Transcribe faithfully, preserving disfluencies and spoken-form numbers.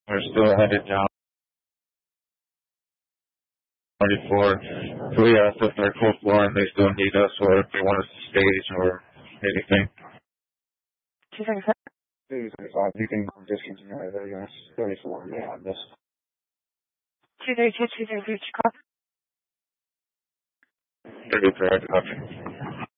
We're still headed down forty-four. So we asked if they're full floor and they still need us or if they want us to stage or anything. two thirty-five. two thirty-five. You can discontinue it. Yes. thirty-four. Yeah, this. two thirty-two, two thirty-three, copy. thirty-three, copy.